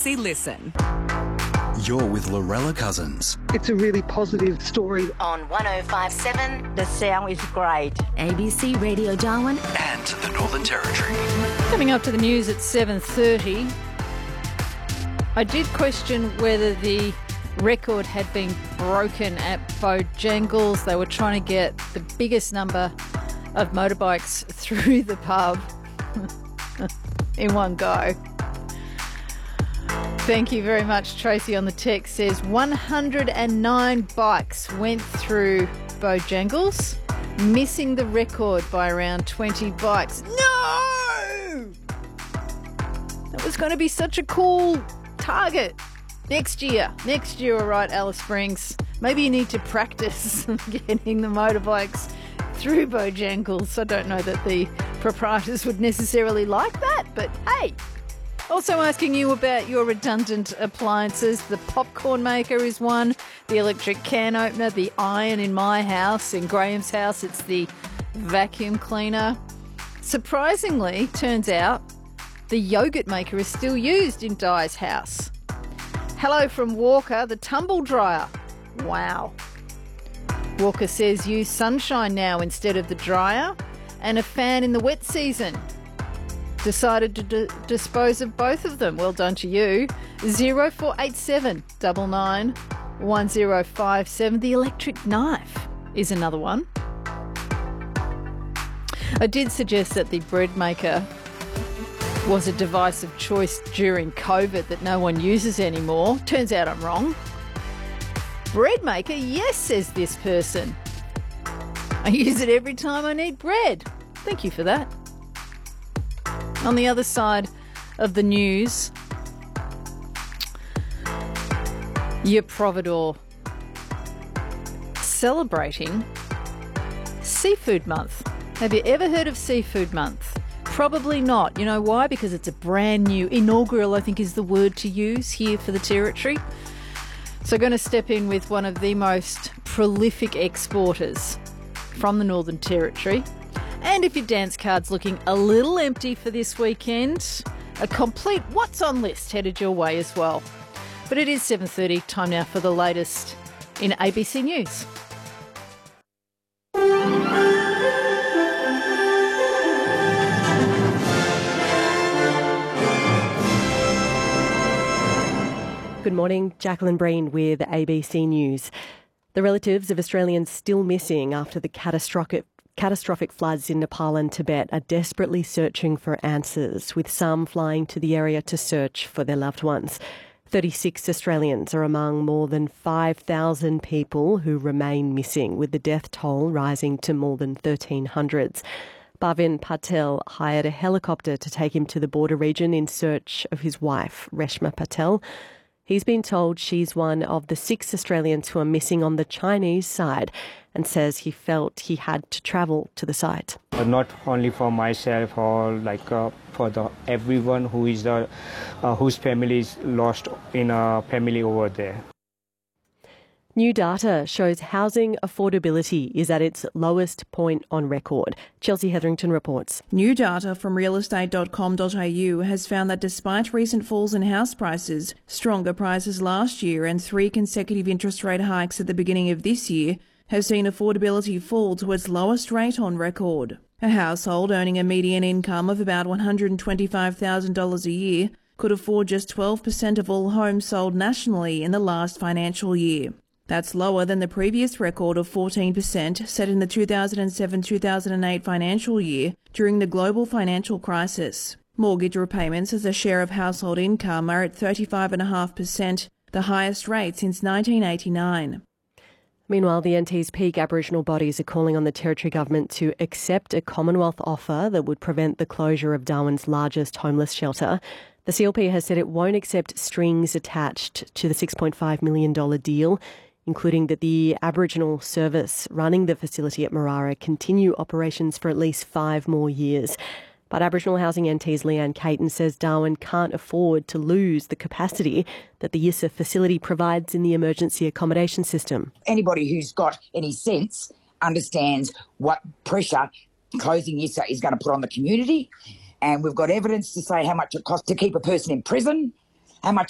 ABC Listen. You're with Lorella Cousins. It's a really positive story. On 105.7, the sound is great. ABC Radio Darwin And the Northern Territory. Coming up to the news at 7:30, I did question whether the record had been broken at Bojangles. They were trying to get the biggest number of motorbikes through the pub in one go. Thank you very much. Tracy on the text says 109 bikes went through Bojangles, missing the record by around 20 bikes. No! That was going to be such a cool target. Next year, all right, Alice Springs. Maybe you need to practice getting the motorbikes through Bojangles. I don't know that the proprietors would necessarily like that, but hey. Also asking you about your redundant appliances. The popcorn maker is one, the electric can opener, the iron in my house. In Graham's house, it's the vacuum cleaner. Surprisingly, turns out, the yogurt maker is still used in Di's house. Hello from Walker, the tumble dryer. Wow. Walker says use sunshine now instead of the dryer, and a fan in the wet season. Decided to dispose of both of them. Well done to you. 0487 99 1057. The electric knife is another one. I did suggest that the bread maker was a device of choice during COVID that no one uses anymore. Turns out I'm wrong. Bread maker? Yes, says this person. I use it every time I need bread. Thank you for that. On the other side of the news, your Providore celebrating Seafood Month. Have you ever heard of Seafood Month? Probably not. You know why? Because it's a brand new, inaugural, I think is the word to use here for the Territory. So going to step in with one of the most prolific exporters from the Northern Territory. And if your dance card's looking a little empty for this weekend, a complete What's On list headed your way as well. But it is 7:30, time now for the latest in ABC News. Good morning, Jacqueline Breen with ABC News. The relatives of Australians still missing after the catastrophic floods in Nepal and Tibet are desperately searching for answers, with some flying to the area to search for their loved ones. 36 Australians are among more than 5,000 people who remain missing, with the death toll rising to more than 1,300. Bhavin Patel hired a helicopter to take him to the border region in search of his wife, Reshma Patel. He's been told she's one of the 6 Australians who are missing on the Chinese side, and says he felt he had to travel to the site. Not only for myself or for everyone who is whose family is lost in a family over there. New data shows housing affordability is at its lowest point on record. Chelsea Hetherington reports. New data from realestate.com.au has found that despite recent falls in house prices, stronger prices last year and 3 consecutive interest rate hikes at the beginning of this year have seen affordability fall to its lowest rate on record. A household earning a median income of about $125,000 a year could afford just 12% of all homes sold nationally in the last financial year. That's lower than the previous record of 14% set in the 2007-2008 financial year during the global financial crisis. Mortgage repayments as a share of household income are at 35.5%, the highest rate since 1989. Meanwhile, the NT's peak Aboriginal bodies are calling on the Territory Government to accept a Commonwealth offer that would prevent the closure of Darwin's largest homeless shelter. The CLP has said it won't accept strings attached to the $6.5 million deal, including that the Aboriginal service running the facility at Marara continue operations for at least 5 more years. But Aboriginal Housing NT's Leanne Caton says Darwin can't afford to lose the capacity that the Yissa facility provides in the emergency accommodation system. Anybody who's got any sense understands what pressure closing Yissa is going to put on the community. And we've got evidence to say how much it costs to keep a person in prison, how much